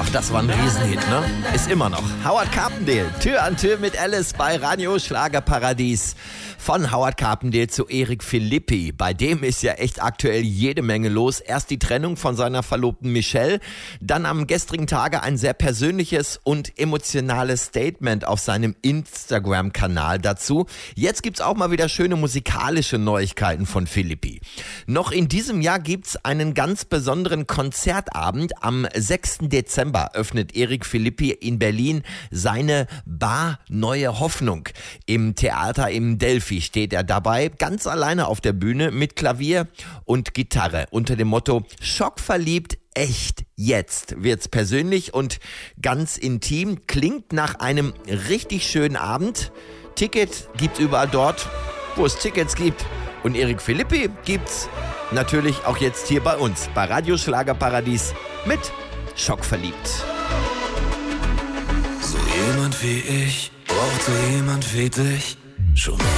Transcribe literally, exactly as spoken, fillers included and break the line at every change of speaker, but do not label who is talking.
Das war ein Riesenhit, ne? Ist immer noch. Howard Carpendale, Tür an Tür mit Alice bei Radio Schlagerparadies. Von Howard Carpendale zu Eric Philippi. Bei dem ist ja echt aktuell jede Menge los. Erst die Trennung von seiner Verlobten Michelle, dann am gestrigen Tage ein sehr persönliches und emotionales Statement auf seinem Instagram-Kanal dazu. Jetzt gibt's auch mal wieder schöne musikalische Neuigkeiten von Philippi. Noch in diesem Jahr gibt's einen ganz besonderen Konzertabend. Am sechsten Dezember öffnet Eric Philippi in Berlin seine Bar Neue Hoffnung. Im Theater im Delphi steht er dabei, ganz alleine auf der Bühne mit Klavier und Gitarre unter dem Motto Schockverliebt, echt jetzt wird's persönlich und ganz intim. Klingt nach einem richtig schönen Abend. Ticket gibt's überall dort, wo es Tickets gibt. Und Eric Philippi gibt's natürlich auch jetzt hier bei uns, bei Radio Schlagerparadies mit Schockverliebt.
So jemand wie ich braucht so jemand wie dich. Schon